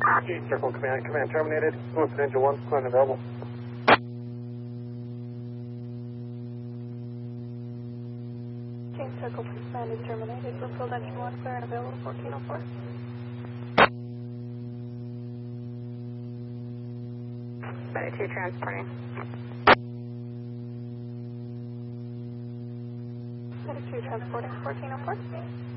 Circle command terminated. Wilson engine 1, unavailable. Circle command is terminated. Brookfield engine 1, clear and available, 1404. Ready to transporting. Ready to transporting, 1404.